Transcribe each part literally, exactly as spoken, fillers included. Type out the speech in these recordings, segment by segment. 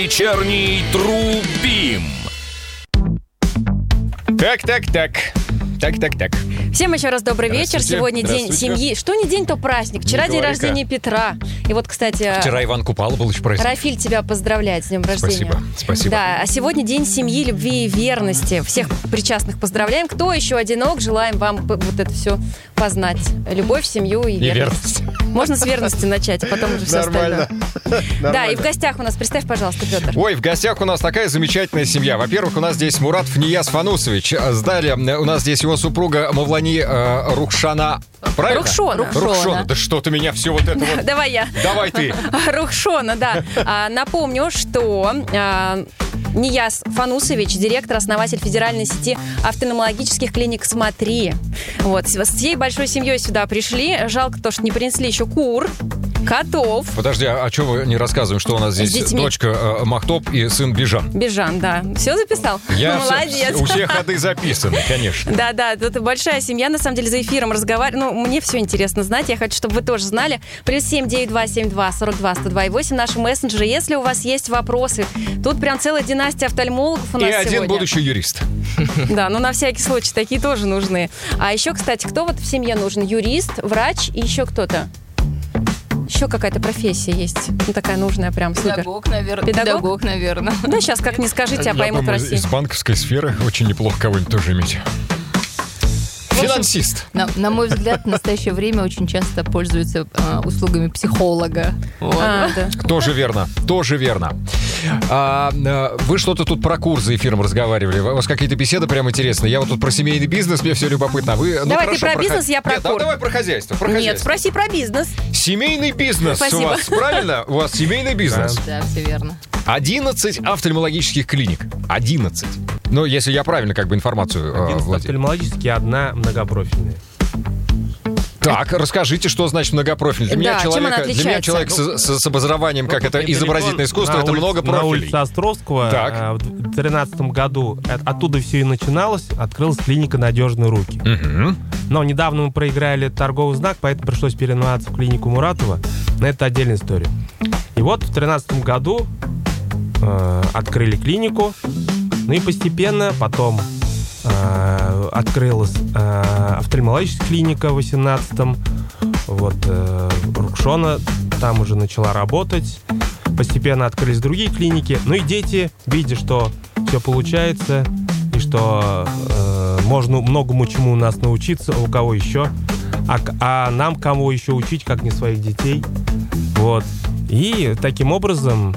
Вечерний Трубим. Так, так, так. Так, так, так. Всем еще раз добрый вечер. Сегодня день семьи. Что не день, то праздник. Вчера день рождения Петра. И вот, кстати... Вчера Иван Купала был еще праздник. Рафиль тебя поздравляет с днем рождения. Спасибо, спасибо. Да, а сегодня день семьи, любви и верности. Всех причастных поздравляем. Кто еще одинок, желаем вам вот это все познать. Любовь, семью и верность. И верность. Можно с верности начать, а потом уже все остальное. Да, и в гостях у нас, представь, пожалуйста, Петр. Ой, в гостях у нас такая замечательная семья. Во-первых, у нас здесь Мурат Нияз Фанусович. Далее у нас здесь его супруга Мавлани э, Рухшана. Правильно? Рухшона. Рухшона. Да что ты меня все вот это вот... Давай я. Давай ты. Рухшона, да. А, напомню, что а, Нияз Фанусович, директор, основатель федеральной сети офтальмологических клиник «Смотри». Вот, с всей большой семьей сюда пришли. Жалко то, что не принесли еще кур, котов. Подожди, а, а что вы не рассказываем, что у нас здесь дочка э, Махтоп и сын Бижан? Бижан, да. Все записал? Я Молодец. Все, у всех ходы записаны, конечно. Да-да, тут большая семья, на самом деле, за эфиром разговаривает. Ну, мне все интересно знать, я хочу, чтобы вы тоже знали. Плюс семь девять два семь два сорок два сто два и восемь наши мессенджеры. Если у вас есть вопросы, тут прям целая династия офтальмологов у нас сегодня. И один сегодня. Будущий юрист. Да, ну на всякий случай, такие тоже нужны. А еще, кстати, кто вот в семье нужен? Юрист, врач и еще кто-то? Еще какая-то профессия есть, ну, такая нужная, прям супер. Педагог, наверное. Педагог? Педагог, наверное. Да, сейчас как не скажите, а поймут в России. Из банковской сферы очень неплохо кого-нибудь тоже иметь. Финансист. На, на мой взгляд, в настоящее время очень часто пользуются э, услугами психолога. Вот. А, да. Тоже верно, тоже верно. А, а, вы что-то тут про курс за эфиром разговаривали. У вас какие-то беседы прям интересные. Я вот тут про семейный бизнес, мне все любопытно. Вы, ну, давай хорошо, ты про, про бизнес, хо... я про Нет, курс. Да, давай про хозяйство. Про Нет, хозяйство. спроси про бизнес. Семейный бизнес Спасибо. у вас, правильно? У вас семейный бизнес. Да, да, все верно. одиннадцать офтальмологических клиник. одиннадцать. Ну, если я правильно как бы информацию э, владею. Офтальмологические, одна многопрофильная. Так, расскажите, что значит многопрофильный. Для, Да, меня, чем человека, она для меня отличается? человек с, с, с образованием, как это изобразительное искусство, это улице, много профилей. На улице Островского Так. а, в две тысячи тринадцатом году от, оттуда все и начиналось. Открылась клиника «Надежные руки». Угу. Но недавно мы проиграли торговый знак, поэтому пришлось переименоваться в клинику Муратова. Но это отдельная история. И вот в две тысячи тринадцатом году э, открыли клинику. Ну и постепенно потом э, открылась э, офтальмологическая клиника в две тысячи восемнадцатом. Вот э, Рухшона там уже начала работать. Постепенно открылись другие клиники. Ну и дети, видя, что все получается, и что э, можно многому чему у нас научиться, у кого еще, а, а нам кого еще учить, как не своих детей. Вот. И таким образом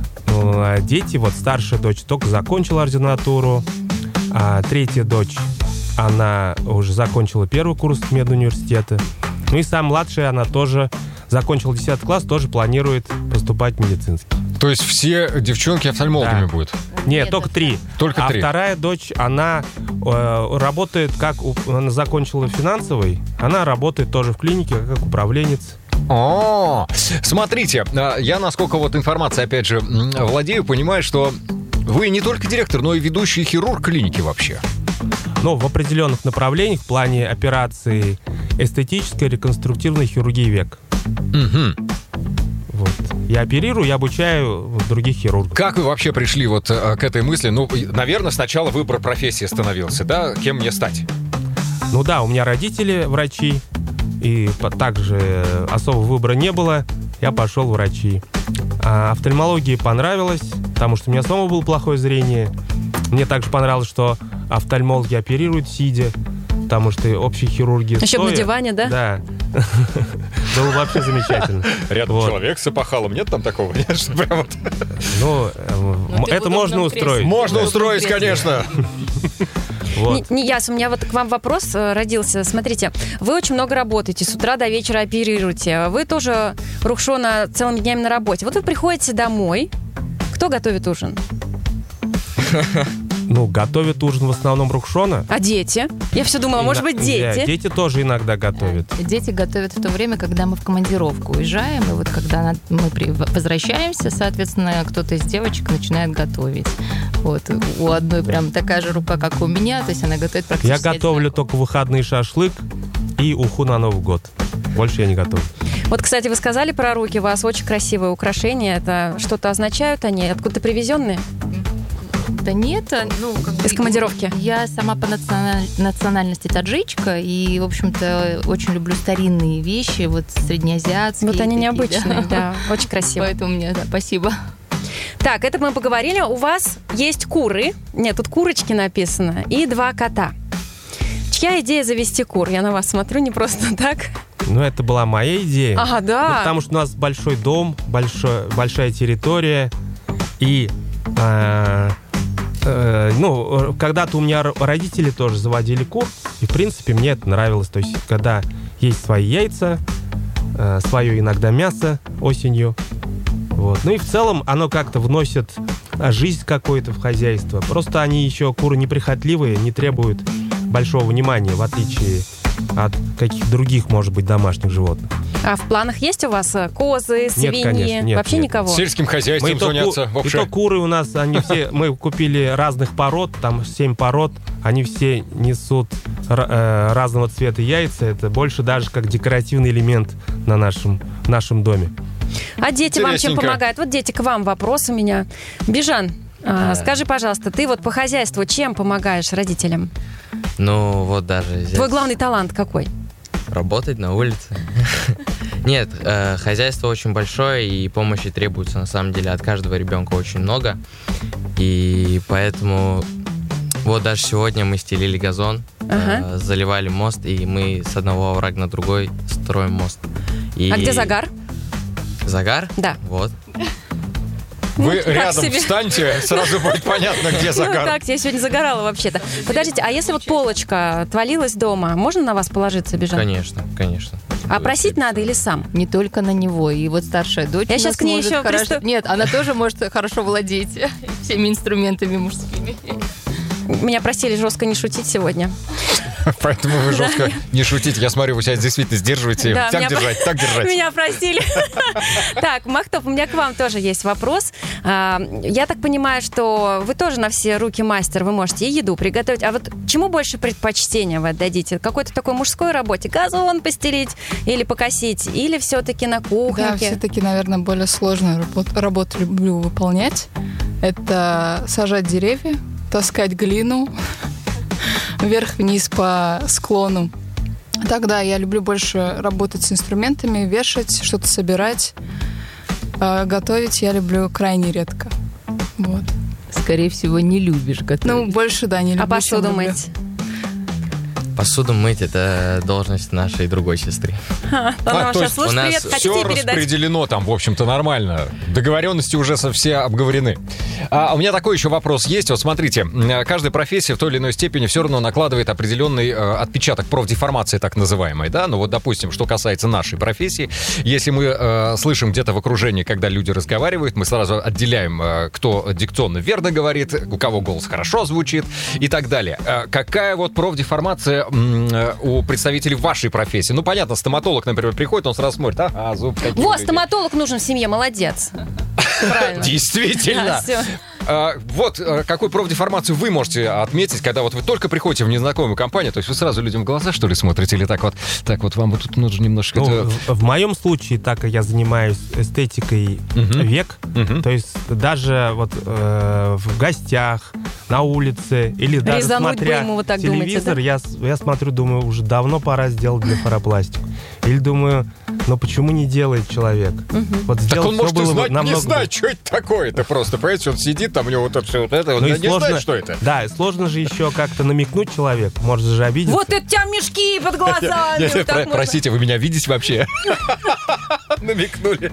э, дети, вот старшая дочь только закончила ординатуру, а третья дочь, она уже закончила первый курс медуниверситета. Ну и самая младшая, она тоже закончила десятый класс, тоже планирует поступать в медицинский. То есть все девчонки офтальмологами Да. будут? Нет, Нет, только это- три. Только а три. вторая дочь, она э, работает как... у- она закончила финансовый, она работает тоже в клинике как управленец. О, смотрите, а, я, насколько вот информация, опять же, м, владею, понимаю, что вы не только директор, но и ведущий хирург клиники вообще. Но в определенных направлениях в плане операции эстетической, реконструктивной хирургии век. Угу. Вот. Я оперирую, я обучаю других хирургов. Как вы вообще пришли вот а, к этой мысли? Ну, наверное, сначала выбор профессии становился, да? Кем мне стать? Ну да, у меня родители врачи, и по- также особого выбора не было. Я пошел в врачи. А офтальмологии понравилось, потому что у меня самого было плохое зрение. Мне также понравилось, что офтальмологи оперируют сидя, потому что общие хирурги Еще бы на стоя. диване, да? Да. Было вообще замечательно. Рядом Вот. человек с опахалом, нет там такого? Нет, что прям вот... Ну, э, Ну, ты это в можно удобном устроить. кресле. Можно Удобном устроить, кресле. конечно. Вот. Не, не яс, у меня вот к вам вопрос э, родился. Смотрите, вы очень много работаете, с утра до вечера оперируете. Вы тоже, Рухшона, целыми днями на работе. Вот вы приходите домой. Кто готовит ужин? Ну, готовят ужин в основном Рухшона. А дети? Я все думала, может быть, Да, дети? дети тоже иногда готовят. Дети готовят в то время, когда мы в командировку уезжаем, и вот когда на- мы при- возвращаемся, соответственно, кто-то из девочек начинает готовить. Вот. У одной прям такая же рука, как у меня, то есть она готовит практически Я готовлю одинаково. только выходный шашлык и уху на Новый год. Больше я не готовлю. Вот, кстати, вы сказали про руки, у вас очень красивые украшения. Это что-то означают они? Откуда привезенные? Да нет, ну, как бы Из командировки? Я сама по националь- национальности таджичка, и, в общем-то, очень люблю старинные вещи, вот среднеазиатские. Вот они такие, необычные, да. да, очень красиво. Поэтому мне, да, спасибо. Так, это мы поговорили. У вас есть куры, нет, тут курочки написано, и два кота. Чья идея завести кур? Я на вас смотрю не просто так. Ну, это была моя идея. Ага, да. Ну, потому что у нас большой дом, большой, большая территория, и... э, э, ну, когда-то у меня родители тоже заводили кур, и, в принципе, мне это нравилось. То есть, когда есть свои яйца, э, свое иногда мясо осенью, вот. Ну и в целом оно как-то вносит жизнь какую-то в хозяйство. Просто они еще, куры, неприхотливые, не требуют большого внимания, в отличие от каких-то других, может быть, домашних животных. А в планах есть у вас козы, свиньи? Нет, конечно, нет, Вообще нет. никого? Сельским хозяйством Мы и то заняться ку- вообще. И то куры у нас, они все, мы купили разных пород, там семь пород, они все несут р- э, разного цвета яйца. Это больше даже как декоративный элемент на нашем, нашем доме. А дети вам чем Интересненько. помогают? Вот, дети, к вам вопрос у меня. Бижан, а, А. скажи, пожалуйста, ты вот по хозяйству чем помогаешь родителям? Ну, вот даже здесь Твой главный талант какой? работать на улице. Нет, э, хозяйство очень большое, и помощи требуется, на самом деле, от каждого ребенка очень много. И поэтому вот даже сегодня мы стелили газон, Ага. э, заливали мост, и мы с одного оврага на другой строим мост. И А где загар? Загар? Да. Вот. Вы Ну, так рядом себе. встаньте, сразу будет понятно, где Ну загар. так, я сегодня загорала вообще-то. Подождите, а если вот полочка отвалилась дома, можно на вас положиться, Бижан? Конечно, конечно. А просить надо или сам? Не только на него. И вот старшая дочь Я у щас нас к ней может еще хорошо... приступ- Нет, она тоже может хорошо владеть всеми инструментами мужскими. Меня просили жестко не шутить сегодня. Поэтому вы жестко не шутите. Я смотрю, вы себя действительно сдерживаете. Да, Так меня- держать, так держать. Меня просили. Так, Махтов, у меня к вам тоже есть вопрос. А, Я так понимаю, что вы тоже на все руки мастер, вы можете и еду приготовить. А вот чему больше предпочтения вы отдадите? Какой-то такой мужской работе? Газон постелить или покосить? Или все-таки на Да, кухне? все-таки, наверное, более сложную работу, работу люблю выполнять. Это сажать деревья, таскать глину вверх-вниз по склону. Тогда я люблю больше работать с инструментами, вешать, что-то собирать. А готовить я люблю крайне редко. Вот. Скорее всего, не любишь готовить. Ну, больше, да, не люблю. А посуду чем люблю. мыть? Посуду мыть — это должность нашей другой сестры. Она А, вас то сейчас есть слушает. у нас Привет, хотите Все ей передать? распределено там, в общем-то, нормально. Договоренности уже со все обговорены. А у меня такой еще вопрос есть. Вот смотрите, м, каждая профессия в той или иной степени все равно накладывает определенный э, отпечаток профдеформации, так называемой, да? Ну вот, допустим, что касается нашей профессии, если мы э, слышим где-то в окружении, когда люди разговаривают, мы сразу отделяем, э, кто дикционно верно говорит, у кого голос хорошо звучит и так далее. Э, какая вот профдеформация м, э, у представителей вашей профессии? Ну, понятно, стоматолог, например, приходит, он сразу смотрит, а, зуб какие у Во, людей. стоматолог нужен в семье, молодец. Правильно. Действительно. Да, всё. А, вот а, какую профдеформацию вы можете отметить, когда вот вы только приходите в незнакомую компанию, то есть вы сразу людям в глаза, что ли, смотрите, или так вот, так вот, вам вот тут нужно немножко... Ну, это- в, в моем случае, так как я занимаюсь эстетикой Мгм. век, Мгм. то есть даже вот э, в гостях, на улице или даже Резануть бы смотря ему, вы так думаете, телевизор, я, с- я смотрю, думаю, уже давно пора сделать блефаропластику. Или думаю, ну почему не делает человек? Вот Так сделать он всё может и было бы знать, не намного знать, что это такое-то просто, понимаете, он сидит, там у него вот это все вот это, он Ну и не сложно- знает, что это. Да, и сложно же еще как-то намекнуть человеку, может же обидеться. Вот это у тебя мешки под глазами. Нет, вот так про- можно. простите, вы меня видите вообще? Намекнули.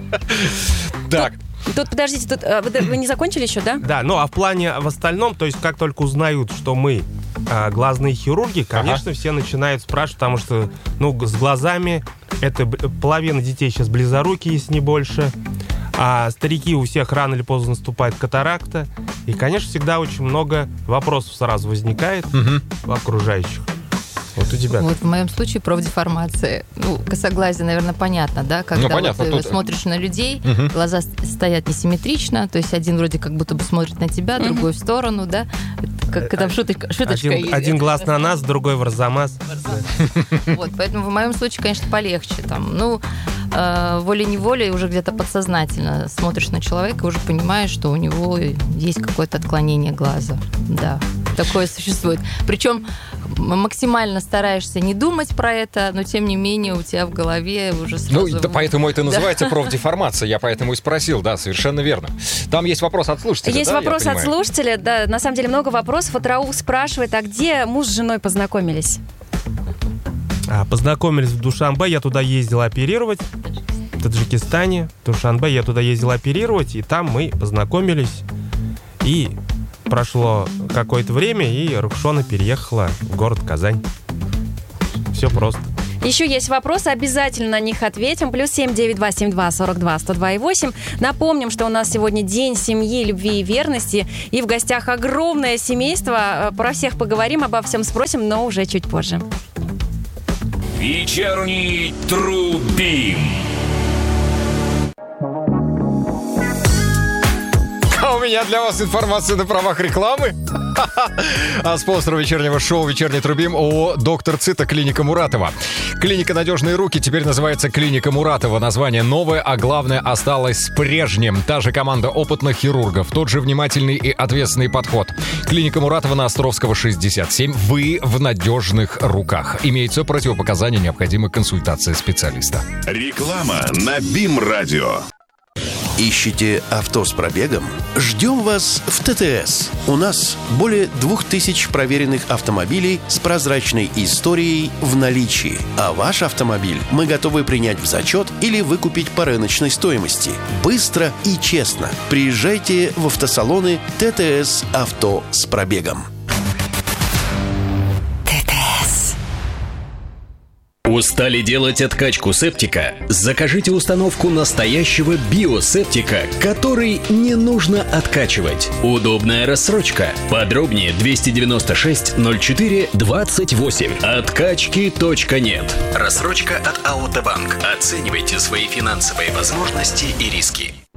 Так, Тут, подождите, тут а, вы, вы не закончили еще, да? Да, ну а в плане в остальном, то есть как только узнают, что мы а, глазные хирурги, конечно, все начинают спрашивать, потому что, ну, с глазами это б- половина детей сейчас близоруки, если не больше. А старики, у всех рано или поздно наступает катаракта. И, конечно, всегда очень много вопросов сразу возникает у окружающих. Вот у тебя. Вот в моем случае профдеформация. Ну, косоглазие, наверное, понятно, да? Когда Ну, понятно, вот, э, тут- смотришь на людей, Мгм. глаза с- стоят несимметрично, то есть один вроде как будто бы смотрит на тебя, другой в сторону, да? Это Как там шуточка, шуточка Один, есть. один глаз на нас, другой в Арзамас. Вот, поэтому в моем случае, конечно, полегче. Там, ну, э, волей-неволей уже где-то подсознательно смотришь на человека и уже понимаешь, что у него есть какое-то отклонение глаза. Да, такое существует. Причем максимально стараешься не думать про это, но тем не менее у тебя в голове уже сразу... Ну, да, поэтому это называется да. профдеформация. Я поэтому и спросил, да, совершенно верно. Там есть вопрос от слушателя. Есть да, вопрос от слушателя, да, на самом деле много вопросов. Вот Рауф спрашивает, а где муж с женой познакомились? А, познакомились в Душанбе, я туда ездил оперировать. В Таджикистане, в Душанбе, я туда ездил оперировать, и там мы познакомились. И прошло какое-то время, и Рокшона переехала в город Казань. Все просто. Еще есть вопросы, обязательно на них ответим. Плюс семь девять два семь два сорок два сто два и восемь. Напомним, что у нас сегодня День семьи, любви и верности. И в гостях огромное семейство. Про всех поговорим, обо всем спросим, но уже чуть позже. Вечерний Трубим. А у меня для вас информация на правах рекламы. А спонсор вечернего шоу «Вечерний Трубим» ООО «Доктор Цита», клиника Муратова. Клиника «Надежные руки» теперь называется клиника Муратова. Название новое, а главное осталось прежним. Та же команда опытных хирургов, тот же внимательный и ответственный подход. Клиника Муратова на Островского, шестьдесят семь. Вы в надежных руках. Имеются противопоказания, необходима консультация специалиста. Реклама на БИМ-радио. Ищете авто с пробегом? Ждем вас в ТТС. У нас более двух тысяч проверенных автомобилей с прозрачной историей в наличии. А ваш автомобиль мы готовы принять в зачет или выкупить по рыночной стоимости. Быстро и честно. Приезжайте в автосалоны ТТС «Авто с пробегом». Устали делать откачку септика? Закажите установку настоящего биосептика, который не нужно откачивать. Удобная рассрочка. Подробнее двести девяносто шесть ноль четыре двадцать восемь. Откачки точка нет. Рассрочка от АО «Банк». Оценивайте свои финансовые возможности и риски.